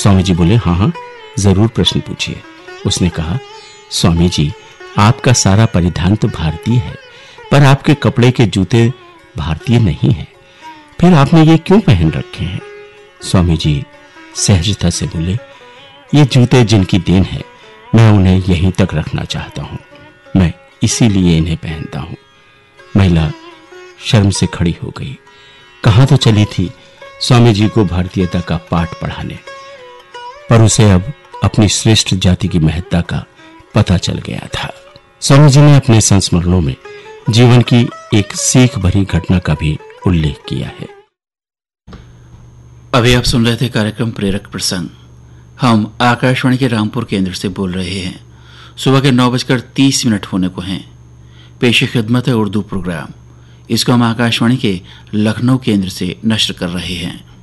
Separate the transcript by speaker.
Speaker 1: स्वामी जी बोले, हाँ हाँ जरूर प्रश्न पूछिए। उसने कहा, स्वामी जी आपका सारा परिधान तो भारतीय है, पर आपके कपड़े के जूते भारतीय नहीं हैं, फिर आपने ये क्यों पहन रखे हैं? स्वामी जी सहजता से बोले, ये जूते जिनकी देन है, मैं उन्हें यहीं तक रखना चाहता हूं, मैं इसीलिए इन्हें पहनता हूं। महिला शर्म से खड़ी हो गई। कहां तो चली थी स्वामी जी को भारतीयता का पाठ पढ़ाने, पर उसे अब अपनी श्रेष्ठ जाति की महत्ता का पता चल गया था। स्वामी जी ने अपने संस्मरणों में जीवन की एक सीख भरी घटना का भी उल्लेख किया है।
Speaker 2: अभी आप सुन रहे थे कार्यक्रम प्रेरक प्रसंग। हम आकाशवाणी के रामपुर केंद्र से बोल रहे हैं। सुबह के 9:30 होने को हैं। पेश खिदमत है उर्दू प्रोग्राम। इसको हम आकाशवाणी के लखनऊ केंद्र से नश्र कर रहे हैं।